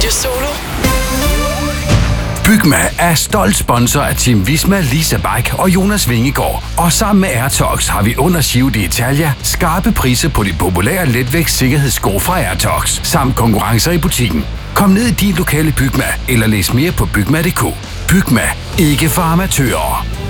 Solo. Bygma er stolt sponsor af Team Visma, Lisa Bike og Jonas Vingegaard. Og sammen med Airtox har vi under Giro d'Italia skarpe priser på de populære letvægts sikkerhedssko fra Airtox, samt konkurrencer i butikken. Kom ned i din lokale Bygma, eller læs mere på bygma.dk. Bygma, ikke for amatører.